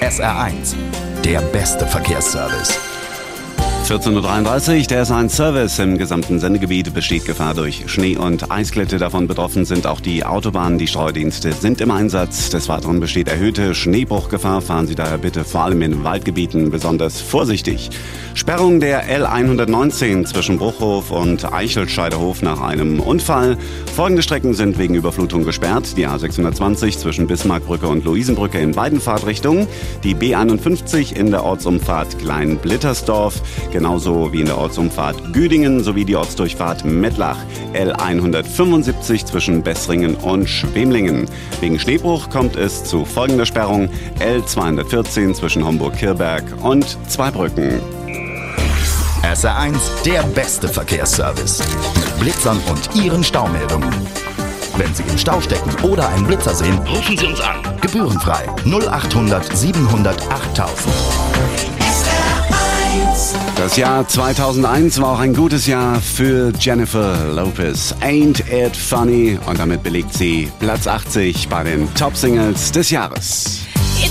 SR1, der beste Verkehrsservice. 14.33 Uhr, der SR1-Service. Im gesamten Sendegebiet besteht Gefahr durch Schnee- und Eisglätte. Davon betroffen sind auch die Autobahnen. Die Streudienste sind im Einsatz. Des Weiteren besteht erhöhte Schneebruchgefahr. Fahren Sie daher bitte vor allem in Waldgebieten besonders vorsichtig. Sperrung der L119 zwischen Bruchhof und Eichelscheidehof nach einem Unfall. Folgende Strecken sind wegen Überflutung gesperrt. Die A620 zwischen Bismarckbrücke und Luisenbrücke in beiden Fahrtrichtungen. Die B51 in der Ortsumfahrt Kleinblittersdorf. Genauso wie in der Ortsumfahrt Güdingen sowie die Ortsdurchfahrt Mettlach. L175 zwischen Bessringen und Schwemlingen. Wegen Schneebruch kommt es zu folgender Sperrung. L214 zwischen Homburg-Kirberg und Zweibrücken. SR1, der beste Verkehrsservice. Mit Blitzern und Ihren Staumeldungen. Wenn Sie im Stau stecken oder einen Blitzer sehen, rufen Sie uns an. Gebührenfrei 0800 700 8000. Das Jahr 2001 war auch ein gutes Jahr für Jennifer Lopez. Ain't It Funny? Und damit belegt sie Platz 80 bei den Top-Singles des Jahres.